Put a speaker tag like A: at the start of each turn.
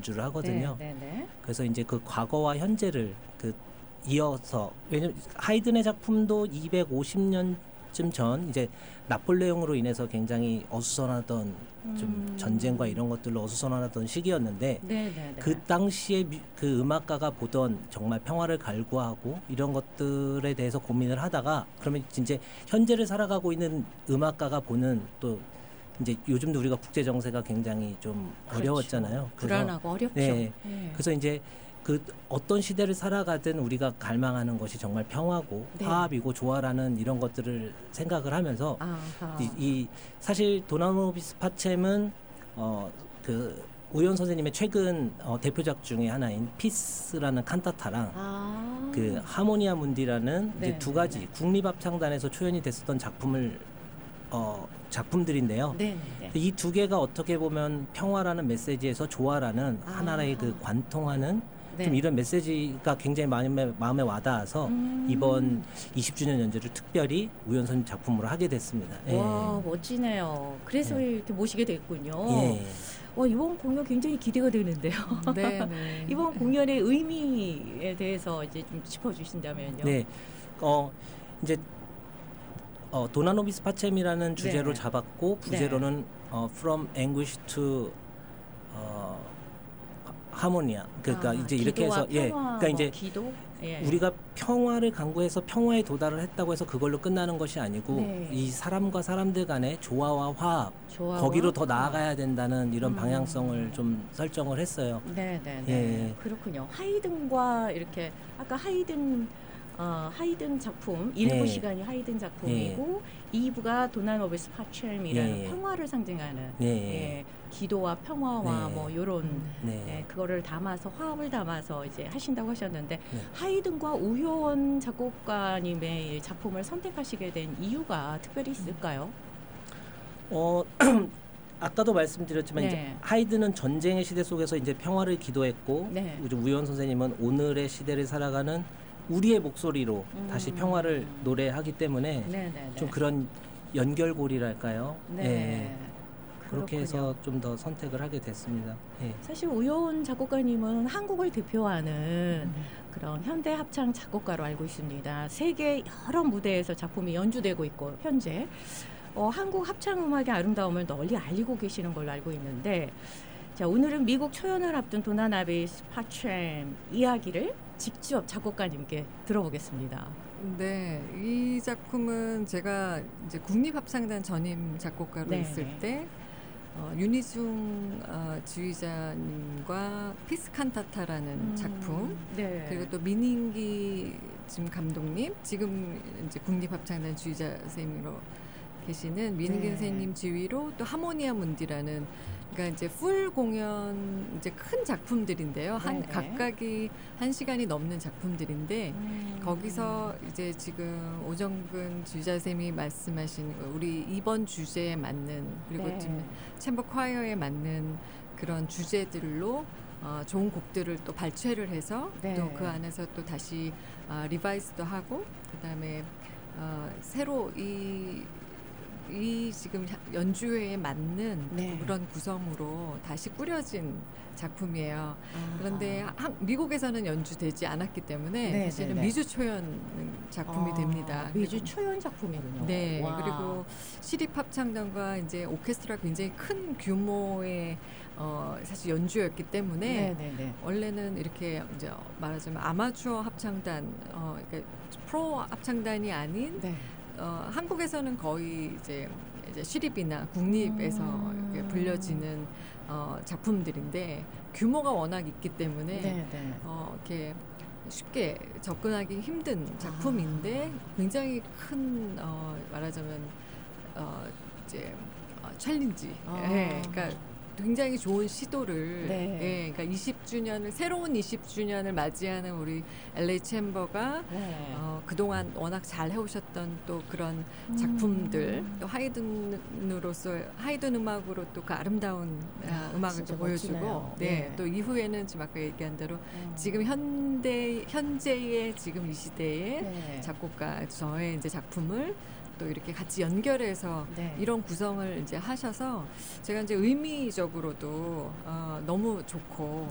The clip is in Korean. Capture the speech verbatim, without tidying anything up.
A: 연주를 하거든요.
B: 네, 네, 네.
A: 그래서 이제 그 과거와 현재를 그 이어서 왜냐면 하이든의 작품도 이백오십 년쯤 전 이제 나폴레옹으로 인해서 굉장히 어수선하던 음. 좀 전쟁과 이런 것들로 어수선하던 시기였는데
B: 네, 네, 네.
A: 그 당시에 그 음악가가 보던 정말 평화를 갈구하고 이런 것들에 대해서 고민을 하다가 그러면 이제 현재를 살아가고 있는 음악가가 보는 또 이제 요즘도 우리가 국제 정세가 굉장히 좀 그렇죠. 어려웠잖아요.
B: 불안하고 어렵죠.
A: 네.
B: 네.
A: 그래서 이제 그 어떤 시대를 살아가든 우리가 갈망하는 것이 정말 평화고
B: 네.
A: 화합이고 조화라는 이런 것들을 생각을 하면서 이, 이 사실 도나노비스 파쳔은 어 그 오연 선생님의 최근 어, 대표작 중에 하나인 피스라는 칸타타랑
B: 아.
A: 그 하모니아 문디라는
B: 네,
A: 이제 두
B: 네,
A: 가지
B: 네.
A: 국립합창단에서 초연이 됐었던 작품을 어, 작품들인데요.
B: 네, 네, 네.
A: 이 두 개가 어떻게 보면 평화라는 메시지에서 조화라는
B: 아.
A: 하나의 그 관통하는
B: 네.
A: 좀 이런 메시지가 굉장히 마음에, 마음에 와닿아서
B: 음.
A: 이번 이십 주년 연주를 특별히 우연 선생님 작품으로 하게 됐습니다.
B: 와, 멋지네요. 그래서
A: 예.
B: 이렇게 모시게 됐군요.
A: 예.
B: 와, 이번 공연 굉장히 기대가 되는데요.
C: 네, 네.
B: 이번 공연의 의미에 대해서 이제 좀 짚어주신다면요.
A: 네, 어 이제 어, 도나노비스 파쳔이라는 주제로
B: 네.
A: 잡았고 부제로는 어, From Anguish to 어, 하모니아. 그러니까
B: 아,
A: 이제 이렇게
B: 기도와
A: 해서 예,
B: 평화,
A: 그러니까 이제
B: 뭐 기도? 예.
A: 우리가 평화를 강구해서 평화에 도달을 했다고 해서 그걸로 끝나는 것이 아니고
B: 네.
A: 이 사람과 사람들 간의 조화와 화합
B: 조화와
A: 거기로 더
B: 화합.
A: 나아가야 된다는 이런
B: 음.
A: 방향성을 좀 설정을 했어요.
B: 네, 네, 네.
A: 예.
B: 그렇군요. 하이든과 이렇게 아까 하이든 어, 하이든 작품 일 부
A: 예.
B: 시간이 하이든 작품이고 이 부가 도나노비스 파쳔이라는
A: 예.
B: 평화를 상징하는
A: 예.
B: 예, 기도와 평화와
A: 네.
B: 뭐 이런
A: 네.
B: 예, 그거를 담아서 화합을 담아서 이제 하신다고 하셨는데
A: 네.
B: 하이든과 우효원 작곡가님의 작품을 선택하시게 된 이유가 특별히 있을까요?
A: 어 아까도 말씀드렸지만
B: 네.
A: 이제 하이든은 전쟁의 시대 속에서 이제 평화를 기도했고
B: 네.
A: 우리 우연 선생님은 오늘의 시대를 살아가는 우리의 목소리로
B: 음.
A: 다시 평화를 노래하기 때문에
B: 네, 네, 네.
A: 좀 그런 연결고리랄까요?
B: 네.
A: 예. 그렇게
B: 그렇군요.
A: 해서 좀 더 선택을 하게 됐습니다. 예.
B: 사실 우효원 작곡가님은 한국을 대표하는 그런 현대 합창 작곡가로 알고 있습니다. 세계 여러 무대에서 작품이 연주되고 있고 현재 어, 한국 합창 음악의 아름다움을 널리 알리고 계시는 걸로 알고 있는데 자, 오늘은 미국 초연을 앞둔 도나노비스 파쳔 이야기를 직접 작곡가님께 들어보겠습니다.
C: 네, 이 작품은 제가 이제 국립합창단 전임 작곡가로
B: 네.
C: 있을 때 어, 윤희중 어, 지휘자님과 피스 칸타타라는
B: 음,
C: 작품
B: 네.
C: 그리고 또 민인기 지금 감독님 지금 이제 국립합창단 지휘자 선생님으로 계시는 민인기
B: 네.
C: 선생님 지휘로 또 하모니아 문디라는 그러니까 이제 풀 공연 이제 큰 작품들인데요. 한
B: 네네.
C: 각각이 한 시간이 넘는 작품들인데
B: 음.
C: 거기서 이제 지금 오정근 지휘자 선생님이 말씀하신 우리 이번 주제에 맞는 그리고
B: 네.
C: 지금 챔버 콰이어에 맞는 그런 주제들로 어, 좋은 곡들을 또 발췌를 해서
B: 네.
C: 또 그 안에서 또 다시 어, 리바이스도 하고 그다음에 어, 새로 이 이 지금 연주회에 맞는
B: 네.
C: 그런 구성으로 다시 꾸려진 작품이에요.
B: 아.
C: 그런데 한, 미국에서는 연주되지 않았기 때문에
B: 네,
C: 사실은
B: 네, 네.
C: 미주 초연 작품이
B: 아,
C: 됩니다.
B: 미주
C: 그리고-
B: 초연 작품이군요.
C: 네,
B: 와.
C: 그리고 시립합창단과 이제 오케스트라 굉장히 큰 규모의 어, 사실 연주였기 때문에
B: 네, 네, 네.
C: 원래는 이렇게 이제 말하자면 아마추어 합창단, 어, 그러니까 프로 합창단이 아닌
B: 네.
C: 어, 한국에서는 거의 이제, 이제 시립이나 국립에서
B: 음.
C: 이렇게 불려지는 어, 작품들인데 규모가 워낙 있기 때문에
B: 네, 네.
C: 어, 이렇게 쉽게 접근하기 힘든 작품인데 굉장히 큰 어, 말하자면 어, 이제 어, 챌린지.
B: 아.
C: 예, 그러니까 굉장히 좋은 시도를
B: 네.
C: 예, 그러니까 이십 주년을 새로운 이십 주년을 맞이하는 우리 엘에이 챔버가
B: 네.
C: 어, 그동안 워낙 잘 해오셨던 또 그런 작품들
B: 음.
C: 또 하이든으로서 하이든 음악으로 또 그 아름다운
B: 야,
C: 아, 음악을
B: 진짜
C: 또 보여주고
B: 멋지네요.
C: 네,
B: 네.
C: 또 이후에는 지금 아까 얘기한 대로
B: 음.
C: 지금 현대 현재의 지금 이 시대의
B: 네.
C: 작곡가 저의 이제 작품을 또 이렇게 같이 연결해서
B: 네.
C: 이런 구성을 이제 하셔서 제가 이제 의미적으로도 어, 너무 좋고